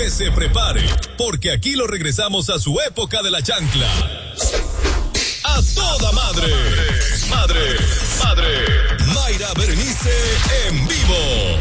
Que se prepare, porque aquí lo regresamos a su época de la chancla. A toda madre. Mayra Berenice en vivo.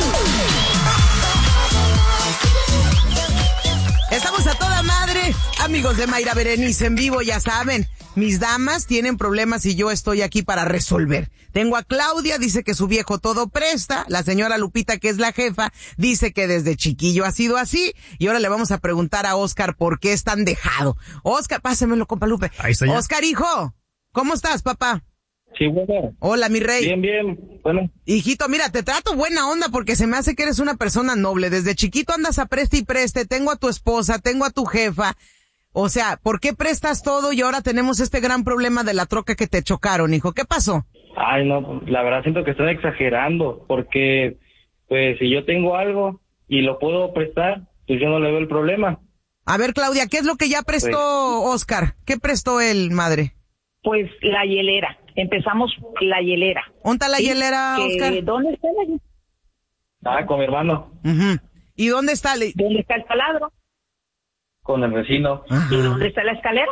Estamos a toda madre, amigos de Mayra Berenice en vivo, ya saben. Mis damas tienen problemas y yo estoy aquí para resolver. Tengo a Claudia, dice que su viejo todo presta. La señora Lupita, que es la jefa, dice que desde chiquillo ha sido así. Y ahora le vamos a preguntar a Oscar por qué es tan dejado. Oscar, pásemelo, compa Lupe. Ahí está ya. Oscar, hijo, ¿cómo estás, papá? Sí, bueno. Hola, mi rey. Bien. Bueno. Hijito, mira, te trato buena onda porque se me hace que eres una persona noble. Desde chiquito andas a preste y preste. Tengo a tu esposa, tengo a tu jefa. O sea, ¿por qué prestas todo y ahora tenemos este gran problema de la troca que te chocaron, hijo? ¿Qué pasó? Ay, no, la verdad siento que están exagerando, porque, pues, si yo tengo algo y lo puedo prestar, pues yo no le veo el problema. A ver, Claudia, ¿qué es lo que ya prestó Oscar? ¿Qué prestó él, madre? Pues la hielera. Empezamos la hielera. ¿Dónde está la hielera, Oscar? ¿Dónde está la hielera? Con mi hermano. Uh-huh. ¿Y dónde está? ¿Dónde está el taladro? Con el vecino. Ajá. ¿Y dónde está la escalera?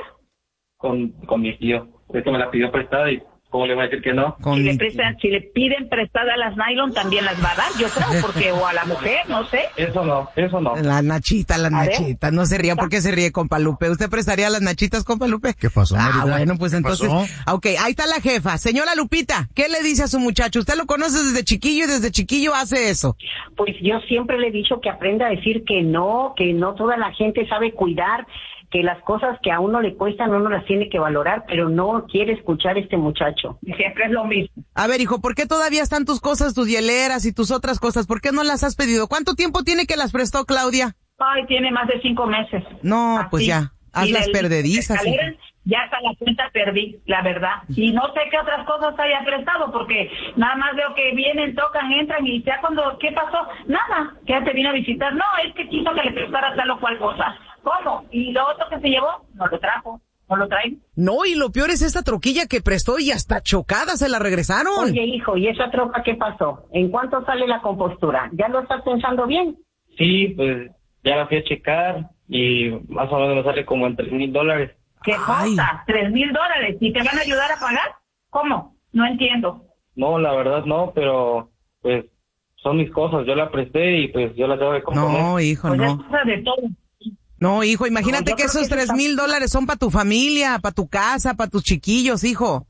Con mi tío. Esto me la pidió prestada y ¿cómo le voy a decir que no? Si le piden prestada las nylon, también las va a dar, yo creo, porque o a la mujer, no sé. Eso no. La nachita. No se ría. ¿Por qué se ríe, compa Lupe? ¿Usted prestaría las nachitas, compa Lupe? ¿Qué pasó, Marita? Bueno, pues ¿Qué entonces... pasó? Ok, ahí está la jefa. Señora Lupita, ¿qué le dice a su muchacho? Usted lo conoce desde chiquillo y desde chiquillo hace eso. Pues yo siempre le he dicho que aprenda a decir que no toda la gente sabe cuidar, que las cosas que a uno le cuestan uno las tiene que valorar, pero no quiere escuchar este muchacho. Y siempre es lo mismo. A ver, hijo, ¿por qué todavía están tus cosas, tus hieleras y tus otras cosas? ¿Por qué no las has pedido? ¿Cuánto tiempo tiene que las prestó, Claudia? Ay, tiene más de 5 meses. No, Así. pues ya, hazlas perdedizas. Ya hasta la cuenta perdí, la verdad. Y no sé qué otras cosas haya prestado, porque nada más veo que vienen, tocan, entran y ya cuando, ¿qué pasó? Nada, que ya te vino a visitar. No, es que quiso que le prestara tal o cual cosa. ¿Cómo? Y lo otro que se llevó, no lo trajo. ¿No lo traen? No, y lo peor es esta troquilla que prestó y hasta chocada se la regresaron. Oye, hijo, ¿y esa troca qué pasó? ¿En cuánto sale la compostura? ¿Ya lo estás pensando bien? Sí, pues ya la fui a checar y más o menos me sale como en $3,000. ¿Qué cosa? $3,000. ¿Y te van a ayudar a pagar? ¿Cómo? No entiendo. No, la verdad no, pero pues son mis cosas. Yo la presté y pues yo la tengo que componer. No, hijo, pues no. Es cosa de todo. No, hijo, imagínate No, que esos $3,000 son para tu familia, para tu casa, para tus chiquillos, hijo.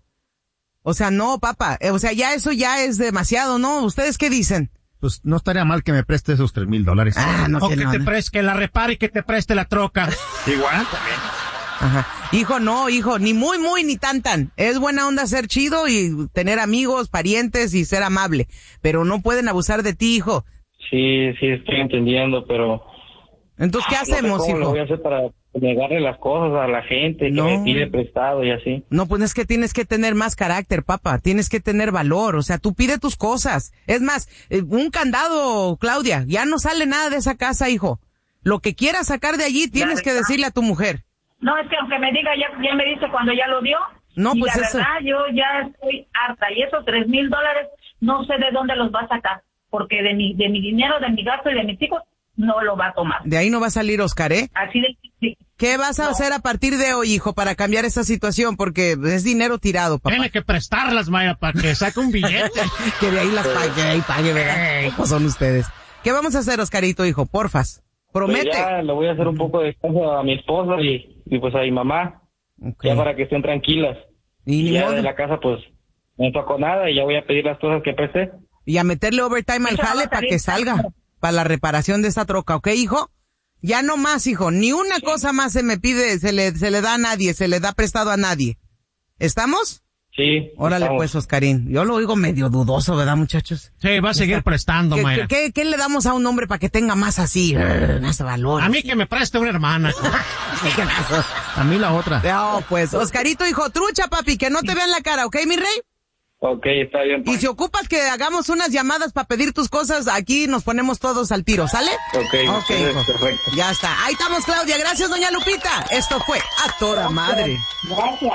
O sea, no, papá. O sea, ya eso ya es demasiado, ¿no? ¿Ustedes qué dicen? Pues no estaría mal que me preste esos $3,000. Ah, no, O que no, te no. preste, que la repare y que te preste la troca. Igual también. Ajá. Hijo, no, hijo, ni muy, ni tan. Es buena onda ser chido y tener amigos, parientes y ser amable. Pero no pueden abusar de ti, hijo. Sí, estoy entendiendo, pero... Entonces, ¿qué hacemos, no sé cómo hijo? lo voy a hacer para negarle las cosas a la gente que me pide prestado y así. No, pues es que tienes que tener más carácter, papá. Tienes que tener valor. O sea, tú pide tus cosas. Es más, un candado, Claudia. Ya no sale nada de esa casa, hijo. Lo que quieras sacar de allí tienes que decirle a tu mujer. No, es que aunque me diga, ya me dice cuando ya lo dio. No, y pues la eso... verdad, yo ya estoy harta. Y esos $3,000, no sé de dónde los va a sacar. Porque de mi dinero, de mi gasto y de mis hijos, no lo va a tomar. De ahí no va a salir Oscar, ¿eh? Así de... Sí. ¿Qué vas a hacer a partir de hoy, hijo, para cambiar esta situación? Porque es dinero tirado, papá. Tiene que prestarlas, Maya, para que saque un billete. Que de ahí las pague, que de ahí pague, ¿verdad? ¿Cómo son ustedes? ¿Qué vamos a hacer, Oscarito, hijo? Porfas. Promete. Pues ya le voy a hacer un poco de caso a mi esposa y pues a mi mamá. Okay. Ya para que estén tranquilas. Y ni ya modo. de la casa pues no tocó nada y ya voy a pedir las cosas que presté. Y a meterle overtime al jale para que salga. Para la reparación de esta troca, ¿ok, hijo? Ya no más, hijo. Ni una cosa más se me pide, se le da a nadie, se le da prestado a nadie. ¿Estamos? Sí. Órale estamos. pues, Oscarín. Yo lo oigo medio dudoso, ¿verdad, muchachos? Sí, va a seguir prestando, Maya. ¿Qué le damos a un hombre para que tenga más así, más valor? A mí que me preste una hermana. ¿Qué pasó? A mí la otra. No, pues, Oscarito, hijo, trucha, papi, que no te vean la cara, ¿ok, mi rey? Ok, está bien. Y Pues. si ocupas que hagamos unas llamadas para pedir tus cosas, aquí nos ponemos todos al tiro, ¿sale? Ok, hijo. perfecto. Ya está. Ahí estamos, Claudia. Gracias, doña Lupita. Esto fue A Toda Madre. Gracias.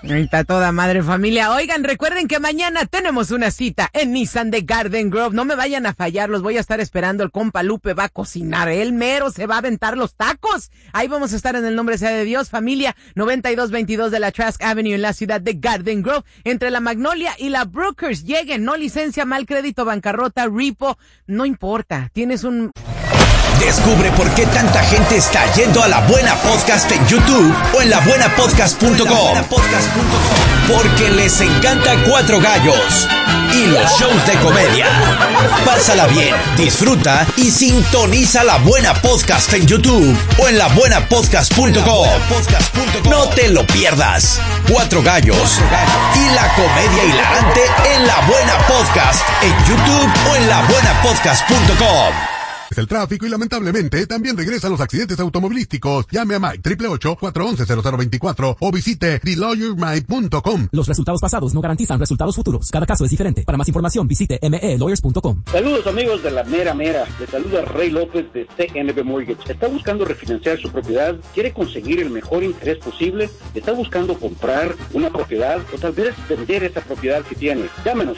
Ahí está toda madre, familia. Oigan, recuerden que mañana tenemos una cita en Nissan de Garden Grove. No me vayan a fallar, los voy a estar esperando. El compa Lupe va a cocinar. Él mero se va a aventar los tacos. Ahí vamos a estar en el nombre sea de Dios, familia. 9222 de la Trask Avenue en la ciudad de Garden Grove. Entre la Magnolia y la Brookers. Lleguen, no licencia, mal crédito, bancarrota, repo. No importa, tienes un... Descubre por qué tanta gente está yendo a La Buena Podcast en YouTube o en labuenapodcast.com. Porque les encanta Cuatro Gallos y los shows de comedia. Pásala bien, disfruta y sintoniza La Buena Podcast en YouTube o en labuenapodcast.com. No te lo pierdas. Cuatro Gallos y la comedia hilarante en La Buena Podcast en YouTube o en labuenapodcast.com. El tráfico y lamentablemente también regresan los accidentes automovilísticos. Llame a Mike 888-411-0024 o visite TheLawyerMike.com. Los resultados pasados no garantizan resultados futuros. Cada caso es diferente. Para más información visite melawyers.com. Saludos amigos de la Mera Mera. Les saluda Rey López de CNB Mortgage. ¿Está buscando refinanciar su propiedad? ¿Quiere conseguir el mejor interés posible? ¿Está buscando comprar una propiedad o tal vez vender esa propiedad que tiene? Llámenos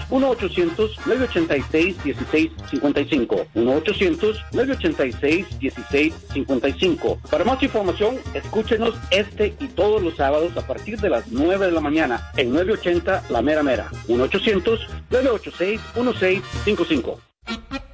1-800-986-1655. 1-800-986-1655. Para más información, escúchenos este y todos los sábados a partir de las 9 de la mañana en 980 La Mera Mera. 1-800-986-1655.